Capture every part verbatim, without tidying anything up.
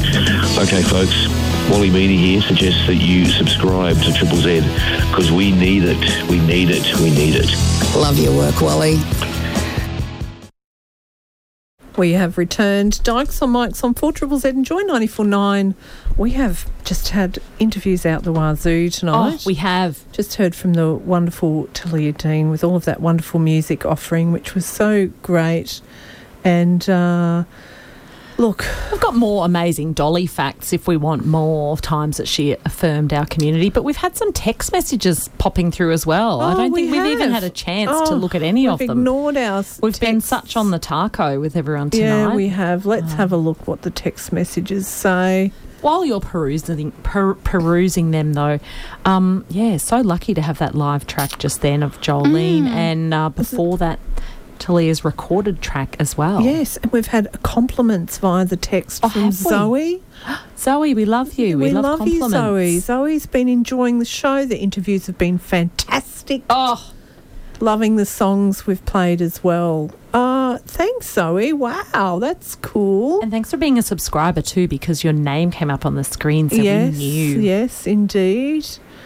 Okay, folks, Wally Meany here suggests that you subscribe to Triple Z because we need it, we need it, we need it. Love your work, Wally. We have returned. Dykes on Mics on four Triple Z and Joy ninety-four point nine. We have just had interviews out the wazoo tonight. Oh, we have. Just heard from the wonderful Talia Dean with all of that wonderful music offering, which was so great. And uh, look, we've got more amazing Dolly facts if we want more times that she affirmed our community. But we've had some text messages popping through as well. Oh, I don't we think we've have. even had a chance oh, to look at any of we've them. Ignored our We've texts. been such on the taco with everyone tonight. Yeah, we have. Let's Oh. have a look what the text messages say. While you're perusing per, perusing them, though, um, yeah, so lucky to have that live track just then of Jolene, Mm. and uh, before that, Talia's recorded track as well. Yes, and we've had compliments via the text Oh, from have we? Zoe. Zoe, we love you. We, We love, love you, compliments. Zoe. Zoe's been enjoying the show. The interviews have been fantastic. Oh, Loving the songs we've played as well. Uh, thanks, Zoe. Wow, that's cool. and thanks for being a subscriber too, because your name came up on the screen, so yes, we knew. yes, indeed.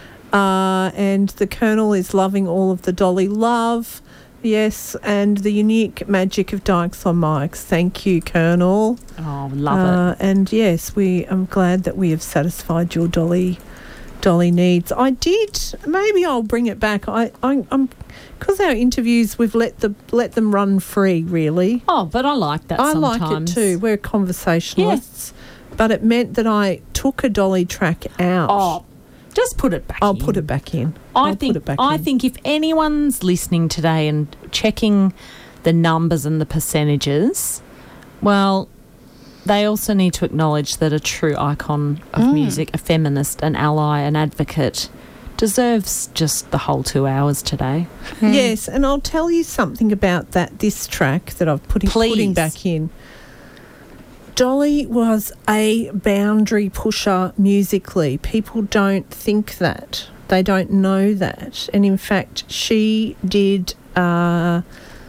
Uh, and the Colonel is loving all of the Dolly love. Yes, and the unique magic of Dykes on Mics. Thank you, Colonel. Oh, love Uh, and yes, we. I'm glad that we have satisfied your Dolly, Dolly needs. I did. Maybe I'll bring it back. I, I I'm because our interviews we've let the let them run free. Really, it. Oh, but I like that I sometimes. like it too. We're conversationalists, but it meant that I took a Dolly track out. Oh, just put it back I'll in. put it back in. I I'll think put it back I in. think if anyone's listening today and checking the numbers and the percentages, well, they also need to acknowledge that a true icon of Mm. music, a feminist, an ally, an advocate, deserves just the whole two hours today. Yes, and I'll tell you something about that. This track that I've put Please. putting back in. Dolly was a boundary pusher musically. People don't think that. They don't know that. And in fact, she did uh,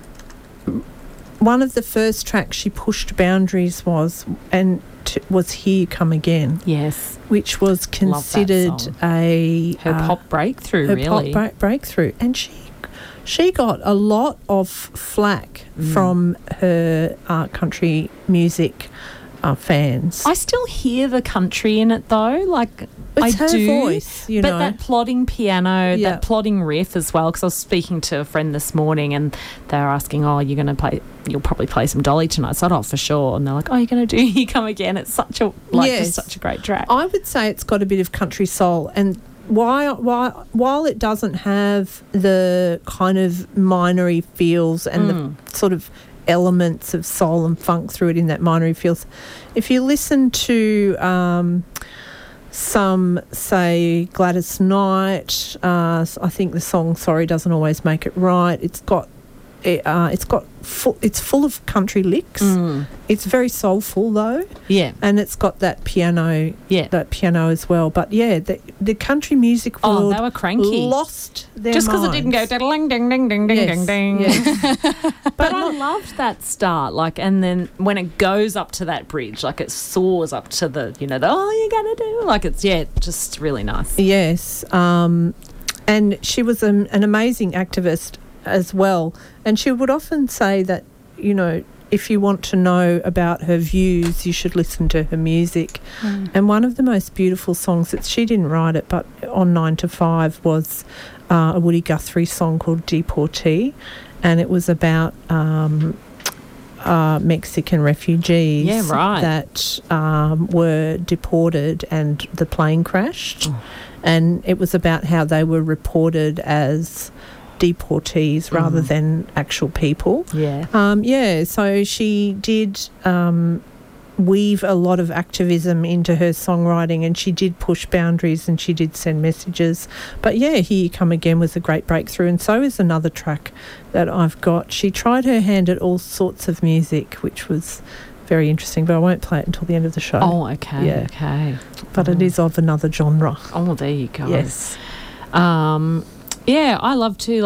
one of the first tracks she pushed boundaries was and t- was Here You Come Again, Yes, which was that considered song. a her uh, pop breakthrough, her really. pop break- breakthrough, and she she got a lot of flack Mm. from her uh, country music uh, fans. I still hear the country in it though, like it's I her do. voice, you but know. that plodding piano, Yeah. that plodding riff as well, because I was speaking to a friend this morning and they were asking, oh, you're going to play, you'll probably play some Dolly tonight. I said, oh, for sure. And they're like, oh, you're going to do You Come Again. It's such a, like, Yes. just such a great track. I would say it's got a bit of country soul, and while while while it doesn't have the kind of minory feels and Mm. the sort of elements of soul and funk through it in that minory feels, if you listen to um, some, say, Gladys Knight, uh, I think the song "Sorry Doesn't Always Make It Right," it's got it, uh, it's got full, it's full of country licks. Mm. It's very soulful though, Yeah, and it's got that piano, yeah. that piano as well. But yeah, the, the country music Oh, world they were cranky. lost their Just because it didn't go minds. ding, ding, ding, ding, ding, Yes, ding, ding. yes. But I loved that start, like, and then when it goes up to that bridge, like it soars up to the, you know, the, oh, you're going to do, like it's, yeah, just really nice. Yes, um, and she was an, an amazing activist as well. And she would often say that, you know, if you want to know about her views, you should listen to her music. Mm. And one of the most beautiful songs that she didn't write it, but on Nine to Five was uh, a Woody Guthrie song called Deportee, and it was about um, uh, Mexican refugees Yeah, right. that um, were deported and the plane crashed. Oh. And it was about how they were reported as deportees rather Mm. than actual people. Yeah. Um, yeah, so she did um, weave a lot of activism into her songwriting, and she did push boundaries and she did send messages. But yeah, Here You Come Again was a great breakthrough, and so is another track that I've got. She tried her hand at all sorts of music, which was very interesting, but I won't play it until the end of the show. Oh, okay. Yeah. Okay. But it is of another genre. Oh, there you go. Yes. Um, yeah, I love to